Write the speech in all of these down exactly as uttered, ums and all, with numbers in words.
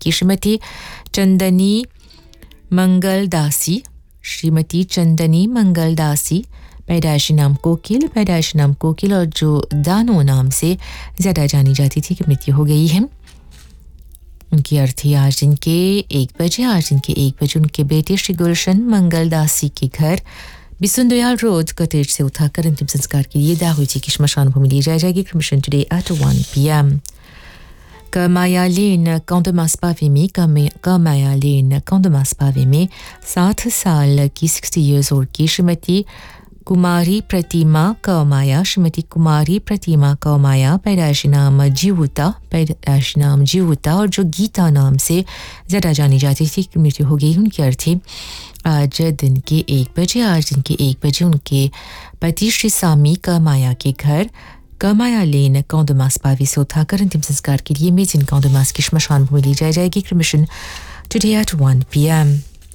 की श्रीमती चंदनी मंगलदासी श्रीमती चंदनी मंगलदासी पैदाइशी नाम कोकिल पैदाइशी नाम कोकिल और जो दानो नाम से ज़्यादा जानी जाती थी कि मृत्यु हो गई है। उनकी अर्थी आज दिन के एक बजे आज दिन के एक बजे उनके बेटे श्री गुलशन मंगलदासी के घर बिसुंदयाल रोड कटेज से उठाकर अंतिम संस्कार के लिए दाहुची की श्मशान भूमि ली जाई जाएगी। क्रमशन today at one P M Kamaya Lane, Kandamas Pavé में Kamaya Lane, Kandamas Pavé में साठ साल की sixty years old की श्रीमती कुमारी प्रतिमा कौमाया श्रीमती कुमारी प्रतिमा कौमाया पैदाइशी नाम जीवुता पैदाइशी नाम जीवुता और जो गीता नाम से ज़्यादा जानी जाती थी कि मृत्यु हो गई। उनकी अर्थी आज दिन के एक बजे आज दिन के एक बजे उनके पति श्री सामी कौमाया के घर कमाया लेन कौंदमास पावी से उठाकर अंतिम संस्कार के लिए मेजिन कौंदमास की श्मशान भूमि ली जाई जाएगी। क्रमशन today at one p m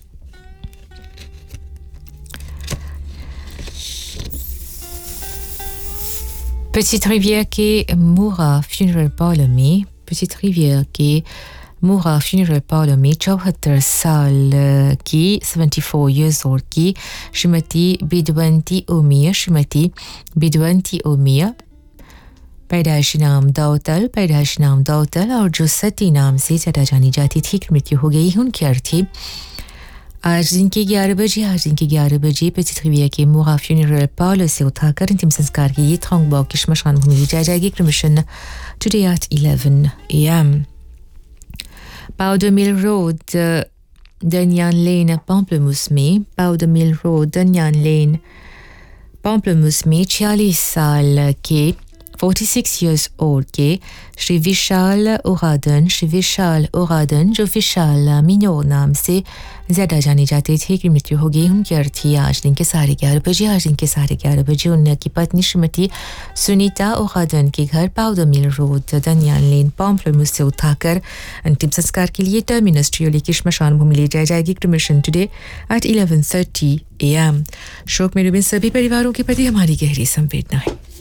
Petite rivière के Moura Funeral Parlour में Petite rivière के Moura Funeral Parlour में चौहत्तर साल की seventy-four years old की श्रीमती बिदवंती ओमिया श्रीमती बिदवंती ओमिया पैदाइशी नाम दाऊतल पैदाइशी नाम दाऊतल और जो सती नाम से ज़्यादा जानी जाती थी कि मृत्यु हो गई। उनकी अर्थी आज दिन के ग्यारह बजे आज दिन के ग्यारह बजे पेटिट रिवियर के मोरा फ्यूनरल पार्लर से उठाकर अंतिम संस्कार के लिए ट्रंकबॉग की श्मशान भूमि ली जाई जाएगी। क्रमशन today at eleven a m powder mill road दनियान लेन पाम्पलमूस में पाउडर मिल रोड दनियान लेन पाम्पलमूस में छियालीस साल के forty-six years old के श्री विशाल ओरादन श्री विशाल ओरादन जो विशाल मिनो नाम से ज़्यादा जाने जाते थे कि मृत्यु हो गई। उनकी अर्थी आज दिन के साढ़े ग्यारह बजे आज दिन के साढ़े ग्यारह बजे उनकी पत्नी श्रीमती सुनीता ओरादन के घर पाउडर मिल रोड दनियान लेन पाम्पलमूस से उठाकर अंतिम संस्कार के लिए टर्मिनस ट्रियोली की श्मशान भूमि ली जाई जाएगी। क्रमशन today at eleven thirty a m शोक में डूबे सभी परिवारों के प्रति हमारी गहरी संवेदना है।